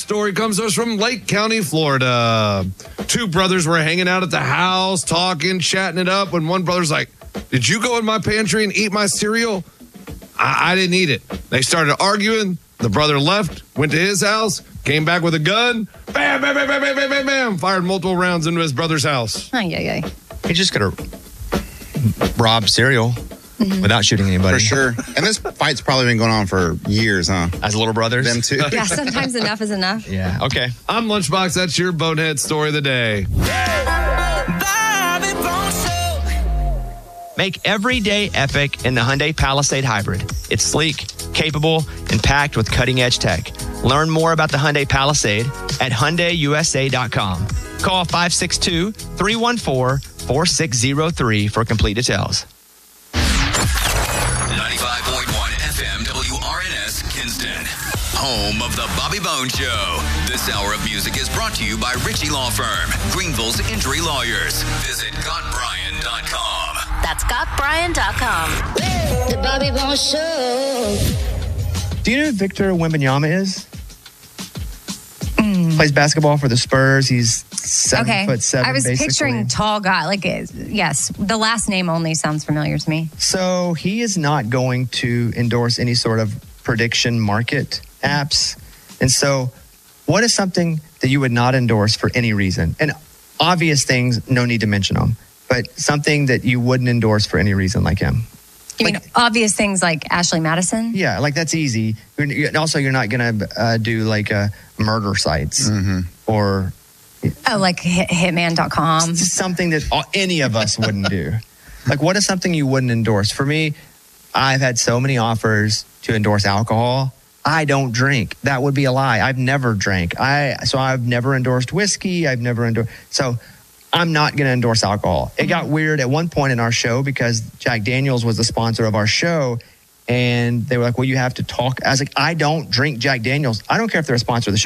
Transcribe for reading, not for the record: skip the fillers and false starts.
story comes to us from Lake County, Florida. Two brothers were hanging out at the house, talking, chatting it up, when one brother's like, "Did you go in my pantry and eat my cereal?" I didn't eat it. They started arguing. The brother left, went to his house, came back with a gun. Bam, bam, bam, bam, bam, bam, bam, bam. Fired multiple rounds into his brother's house. He just could have robbed cereal without shooting anybody. For sure. And this fight's probably been going on for years, huh? As little brothers? Them too. Yeah, sometimes enough is enough. Yeah, okay. I'm Lunchbox. That's your bonehead story of the day. Make every day epic in the Hyundai Palisade Hybrid. It's sleek, capable, and packed with cutting-edge tech. Learn more about the Hyundai Palisade at HyundaiUSA.com. Call 562-314-4603 for complete details. 95.1 FM WRNS Kinston. Home of the Bobby Bone Show. This hour of music is brought to you by Ritchie Law Firm, Greenville's injury lawyers. Visit GotBryan.com. That's GotBryan.com. The Bobby Bone Show. Do you know who Victor Wembanyama is? Plays basketball for the Spurs. He's 7'7". I was basically picturing tall guy. Yes, the last name only sounds familiar to me. So he is not going to endorse any sort of prediction market apps. And so what is something that you would not endorse for any reason? And obvious things, no need to mention them. But something that you wouldn't endorse for any reason like him. You mean obvious things like Ashley Madison? Yeah, that's easy. Also, you're not going to do murder sites or... like hitman.com. Something that any of us wouldn't do. What is something you wouldn't endorse? For me, I've had so many offers to endorse alcohol. I don't drink. That would be a lie. I've never drank. So I've never endorsed whiskey. I've never endorsed... So I'm not going to endorse alcohol. It got weird at one point in our show because Jack Daniels was the sponsor of our show. And they were like, well, you have to talk. I was like, I don't drink Jack Daniels. I don't care if they're a sponsor of the show.